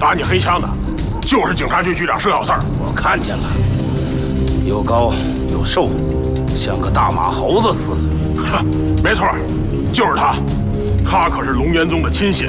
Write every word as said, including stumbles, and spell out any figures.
打你黑枪的，就是警察局局长佘小四儿。 我看见了，又高又瘦，像个大马猴子似的。 没错，就是他。他可是龙元宗的亲信，